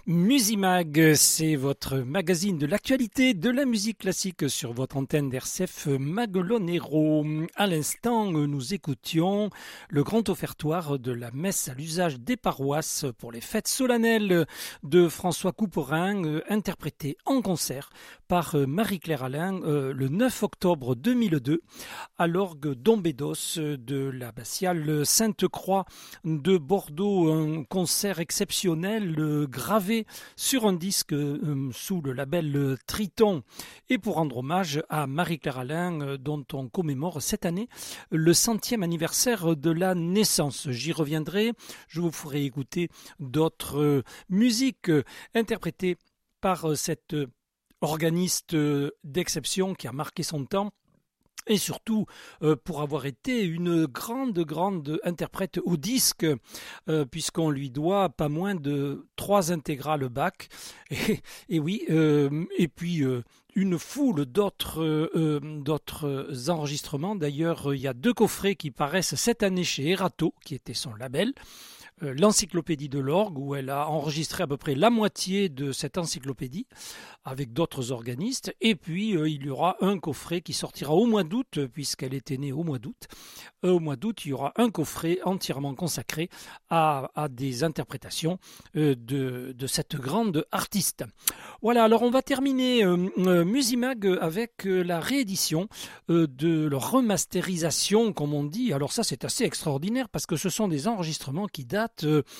Musimag, c'est votre magazine de l'actualité de la musique classique sur votre antenne d'RCF Maguelonero. À l'instant, nous écoutions le grand offertoire de la messe à l'usage des paroisses pour les fêtes solennelles de François Couperin, interprété en concert par Marie-Claire Alain le 9 octobre 2002 à l'orgue Dombédos de l'abbatiale Sainte-Croix de Bordeaux. Un concert exceptionnel gravé sur un disque sous le label Triton, et pour rendre hommage à Marie-Claire Alain dont on commémore cette année le 100e anniversaire de la naissance. J'y reviendrai, je vous ferai écouter d'autres musiques interprétées par cet organiste d'exception qui a marqué son temps, et surtout pour avoir été une grande interprète au disque, puisqu'on lui doit pas moins de 3 intégrales Bach, et oui, et puis une foule d'autres enregistrements. D'ailleurs, il y a 2 coffrets qui paraissent cette année chez Erato, qui était son label. L'encyclopédie de l'orgue, où elle a enregistré à peu près la moitié de cette encyclopédie avec d'autres organistes, et puis il y aura un coffret qui sortira au mois d'août, puisqu'elle était née au mois d'août. Au mois d'août, il y aura un coffret entièrement consacré à des interprétations de cette grande artiste. Voilà, alors on va terminer Musimag avec la réédition de leur remasterisation, comme on dit. Alors ça, c'est assez extraordinaire parce que ce sont des enregistrements qui datent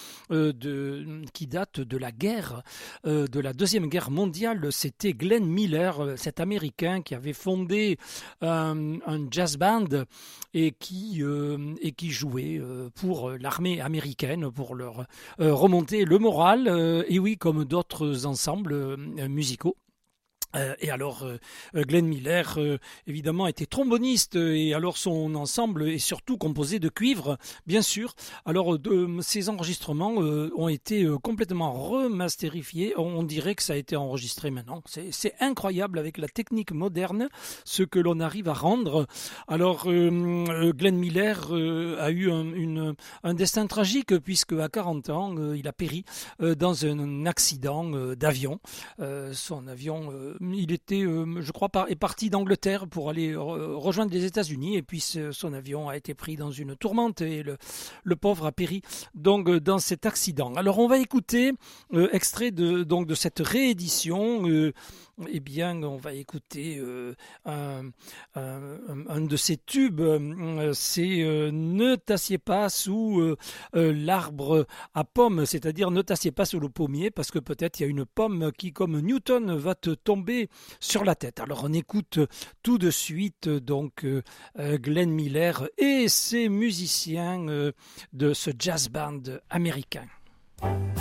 de la guerre, de la Deuxième Guerre mondiale. C'était Glenn Miller, cet Américain qui avait fondé un jazz band et qui jouait pour l'armée américaine pour leur remonter le moral, et oui, comme d'autres ensembles musicaux. Et alors, Glenn Miller, évidemment, était tromboniste, et alors son ensemble est surtout composé de cuivre, bien sûr. Alors, ces enregistrements ont été complètement remasterifiés. On dirait que ça a été enregistré maintenant. C'est incroyable avec la technique moderne, ce que l'on arrive à rendre. Alors, Glenn Miller a eu un destin tragique, puisque à 40 ans, il a péri dans un accident d'avion. Son avion... il était, je crois, est parti d'Angleterre pour aller rejoindre les États-Unis, et puis son avion a été pris dans une tourmente et le pauvre a péri donc dans cet accident. Alors on va écouter extrait de cette réédition. Eh bien, on va écouter un de ces tubes, c'est Ne t'assieds pas sous l'arbre à pommes, c'est-à-dire ne t'assieds pas sous le pommier, parce que peut-être il y a une pomme qui, comme Newton, va te tomber sur la tête. Alors on écoute tout de suite donc Glenn Miller et ses musiciens de ce jazz band américain.